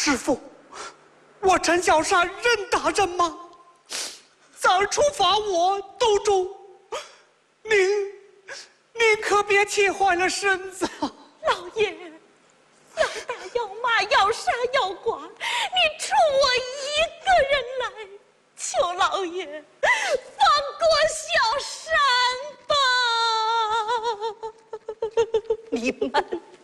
师父，我陈小善认大人吗？早儿处罚我督住，您可别气坏了身子。 老爷，要打要骂要杀要剐，你除我一个人来，求老爷放过小善吧。 你们